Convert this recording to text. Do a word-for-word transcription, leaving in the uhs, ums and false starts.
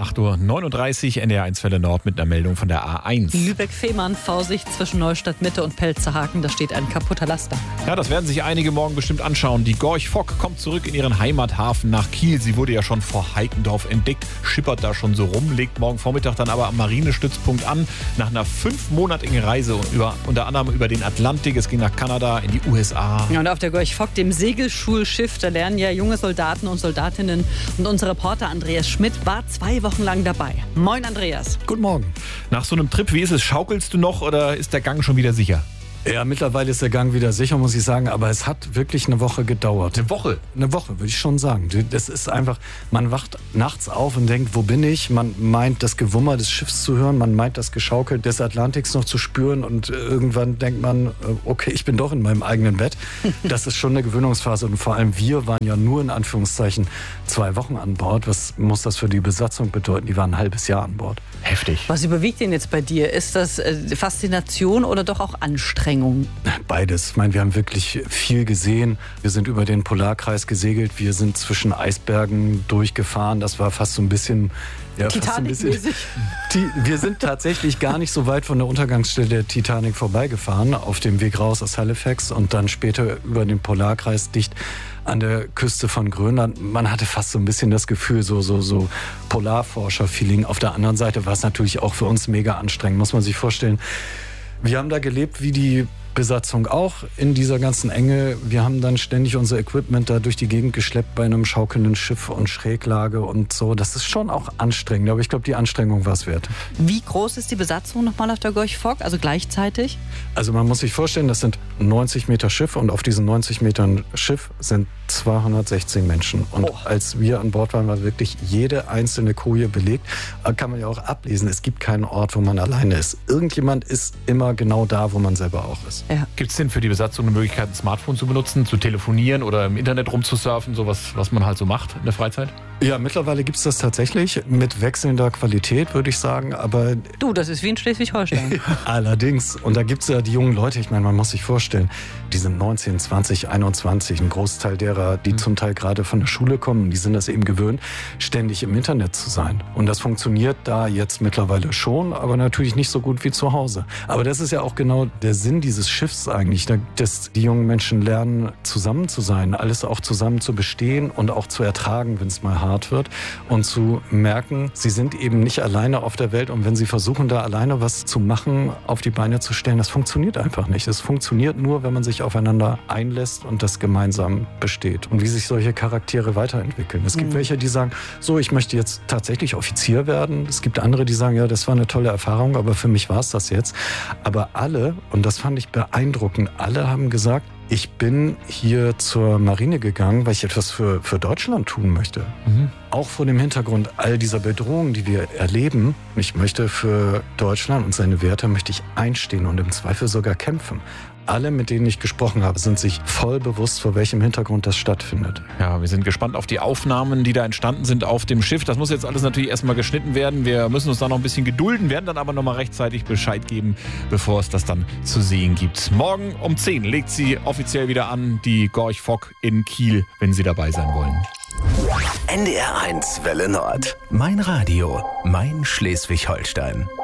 acht Uhr neununddreißig, N D R eins Welle Nord mit einer Meldung von der A eins. Lübeck-Fehmarn, Vorsicht zwischen Neustadt Mitte und Pelzerhaken, da steht ein kaputter Laster. Ja, das werden sich einige morgen bestimmt anschauen. Die Gorch Fock kommt zurück in ihren Heimathafen nach Kiel. Sie wurde ja schon vor Heikendorf entdeckt, schippert da schon so rum, legt morgen Vormittag dann aber am Marinestützpunkt an. Nach einer fünfmonatigen Reise und über, unter anderem über den Atlantik. Es ging nach Kanada, in die U S A. Ja, und auf der Gorch Fock, dem Segelschulschiff, da lernen ja junge Soldaten und Soldatinnen. Und unser Reporter Andreas Schmidt war zwei Wochen lang dabei. Moin Andreas. Guten Morgen. Nach so einem Trip, wie ist es? Schaukelst du noch oder ist der Gang schon wieder sicher? Ja, mittlerweile ist der Gang wieder sicher, muss ich sagen, aber es hat wirklich eine Woche gedauert. Eine Woche? Eine Woche, würde ich schon sagen. Das ist einfach, man wacht nachts auf und denkt, wo bin ich? Man meint, das Gewummer des Schiffs zu hören, man meint, das Geschaukel des Atlantiks noch zu spüren und irgendwann denkt man, okay, ich bin doch in meinem eigenen Bett. Das ist schon eine Gewöhnungsphase und vor allem wir waren ja nur in Anführungszeichen zwei Wochen an Bord. Was muss das für die Besatzung bedeuten? Die waren ein halbes Jahr an Bord. Heftig. Was überwiegt denn jetzt bei dir? Ist das äh, Faszination oder doch auch Anstrengung? Beides. Ich meine, wir haben wirklich viel gesehen. Wir sind über den Polarkreis gesegelt. Wir sind zwischen Eisbergen durchgefahren. Das war fast so ein bisschen... Ja, fast so ein bisschen wir sind tatsächlich gar nicht so weit von der Untergangsstelle der Titanic vorbeigefahren, auf dem Weg raus aus Halifax und dann später über den Polarkreis dicht an der Küste von Grönland. Man hatte fast so ein bisschen das Gefühl, so, so, so Polarforscher-Feeling. Auf der anderen Seite war es natürlich auch für uns mega anstrengend, muss man sich vorstellen. Wir haben da gelebt wie die Besatzung auch in dieser ganzen Enge. Wir haben dann ständig unser Equipment da durch die Gegend geschleppt bei einem schaukelnden Schiff und Schräglage und so. Das ist schon auch anstrengend, aber ich glaube, die Anstrengung war es wert. Wie groß ist die Besatzung nochmal auf der Gorch Fock, also gleichzeitig? Also man muss sich vorstellen, das sind neunzig Meter Schiff und auf diesen neunzig Metern Schiff sind zweihundertsechzehn Menschen. Und oh. als wir an Bord waren, war wirklich jede einzelne Koje belegt. Da kann man ja auch ablesen, es gibt keinen Ort, wo man alleine ist. Irgendjemand ist immer genau da, wo man selber auch ist. Ja. Gibt es denn für die Besatzung eine Möglichkeit, ein Smartphone zu benutzen, zu telefonieren oder im Internet rumzusurfen, sowas, was man halt so macht in der Freizeit? Ja, mittlerweile gibt es das tatsächlich mit wechselnder Qualität, würde ich sagen, aber... Du, das ist wie in Schleswig-Holstein. Allerdings. Und da gibt es ja die jungen Leute, ich meine, man muss sich vorstellen, die sind neunzehn, zwanzig, einundzwanzig, ein Großteil derer, die mhm. zum Teil gerade von der Schule kommen, die sind das eben gewöhnt, ständig im Internet zu sein. Und das funktioniert da jetzt mittlerweile schon, aber natürlich nicht so gut wie zu Hause. Aber das ist ja auch genau der Sinn dieses Schiffs eigentlich, dass die jungen Menschen lernen, zusammen zu sein, alles auch zusammen zu bestehen und auch zu ertragen, wenn es mal hart wird und zu merken, sie sind eben nicht alleine auf der Welt und wenn sie versuchen, da alleine was zu machen, auf die Beine zu stellen, das funktioniert einfach nicht. Es funktioniert nur, wenn man sich aufeinander einlässt und das gemeinsam besteht. Und wie sich solche Charaktere weiterentwickeln. Es gibt mhm. welche, die sagen, so, ich möchte jetzt tatsächlich Offizier werden. Es gibt andere, die sagen, ja, das war eine tolle Erfahrung, aber für mich war es das jetzt. Aber alle, und das fand ich beeindruckend, alle haben gesagt, ich bin hier zur Marine gegangen, weil ich etwas für, für Deutschland tun möchte. Mhm. Auch vor dem Hintergrund all dieser Bedrohungen, die wir erleben. Ich möchte für Deutschland und seine Werte möchte ich einstehen und im Zweifel sogar kämpfen. Alle, mit denen ich gesprochen habe, sind sich voll bewusst, vor welchem Hintergrund das stattfindet. Ja, wir sind gespannt auf die Aufnahmen, die da entstanden sind auf dem Schiff. Das muss jetzt alles natürlich erstmal geschnitten werden. Wir müssen uns da noch ein bisschen gedulden, werden dann aber noch mal rechtzeitig Bescheid geben, bevor es das dann zu sehen gibt. Morgen um zehn legt sie offiziell wieder an, die Gorch Fock in Kiel, wenn Sie dabei sein wollen. N D R eins Welle Nord. Mein Radio, mein Schleswig-Holstein.